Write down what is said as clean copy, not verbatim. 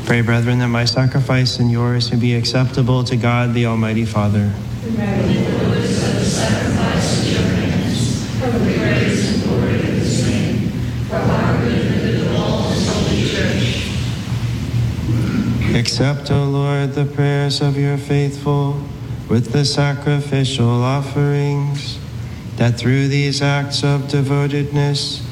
Pray, brethren, that my sacrifice and yours may be acceptable to God, the Almighty Father. Accept, O Lord, the prayers of your faithful with the sacrificial offerings, that through these acts of devotedness